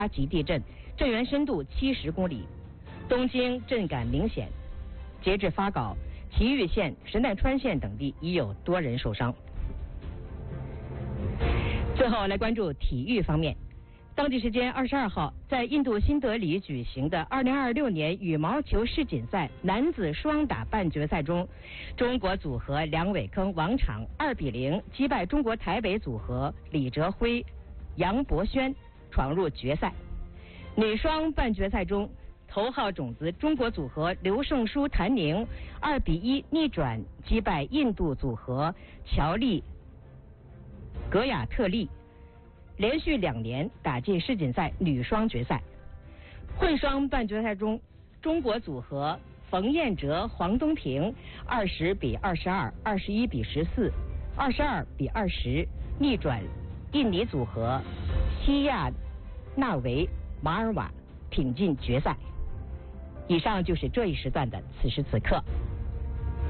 级地震，震源深度70公里，东京震感明显。截至发稿，埼玉县、神奈川县等地已有多人受伤。最后来关注体育方面。当地时间22号，在印度新德里举行的2026年羽毛球世锦赛男子双打半决赛中，中国组合梁伟铿、王昶2-0击败中国台北组合李哲辉、杨博轩，闯入决赛。女双半决赛中，头号种子中国组合刘胜书、谭宁2-1逆转击败印度组合乔丽、格雅特利，连续2年打进世锦赛女双决赛。混双半决赛中，中国组合冯彦哲、黄东萍20-22、21-14、22-20逆转印尼组合西亚纳维、马尔瓦，挺进决赛。以上就是这一时段的此时此刻。